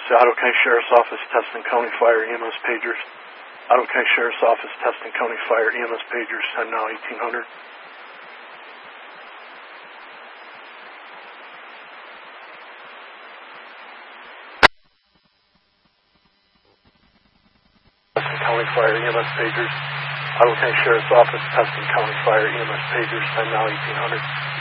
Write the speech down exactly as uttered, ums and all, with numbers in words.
So Ottawa County Sheriff's Office, testing County Fire, E M S pagers. Ottawa County Sheriff's Office, testing County Fire, E M S pagers, send now eighteen hundred. Testing County Fire, E M S pagers. Ottawa County Sheriff's Office, testing County Fire, E M S pagers, send now eighteen hundred.